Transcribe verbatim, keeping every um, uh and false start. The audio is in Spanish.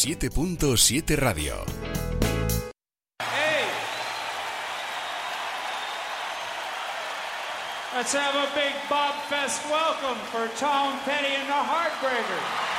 siete punto siete Radio. Hey! Let's have a big Bob Fest welcome for Tom Petty and the Heartbreakers.